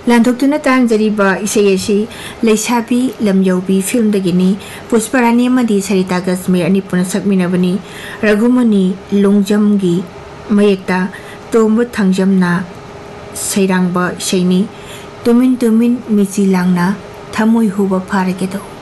लांथोक्तुना तांजरीबा इसेयेसी लेसाबी लमयौबी film दगिनी Pushparani अमदी सरिता गजमेर अनि पुना सकमिनबनी रघुमनी लोंगजमगी मयेक्ता तोंबु थांगजमना सैरांबा इसेनी तुमिन तुमिन मिची लांगना थमोय हुबा फारगेदो।